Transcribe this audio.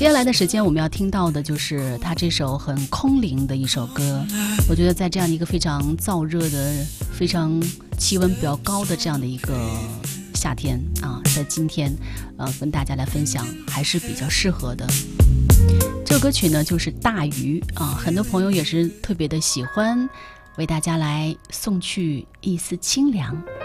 接下来的时间我们要听到的就是他这首很空灵的一首歌。我觉得在这样一个非常燥热的、非常气温比较高的这样的一个夏天啊，在今天跟大家来分享还是比较适合的。这首歌曲呢就是大鱼啊，很多朋友也是特别的喜欢，为大家来送去一丝清凉。